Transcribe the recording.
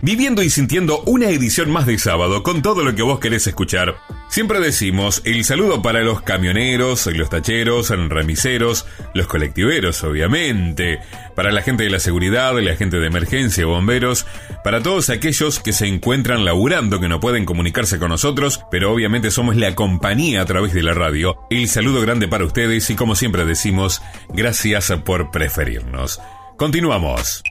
viviendo y sintiendo una edición más de sábado con todo lo que vos querés escuchar. Siempre decimos el saludo para los camioneros, los tacheros, remiseros, los colectiveros, obviamente, para la gente de la seguridad, la gente de emergencia, bomberos, para todos aquellos que se encuentran laburando, que no pueden comunicarse con nosotros, pero obviamente somos la compañía a través de la radio. El saludo grande para ustedes y, como siempre decimos, gracias por preferirnos. Continuamos.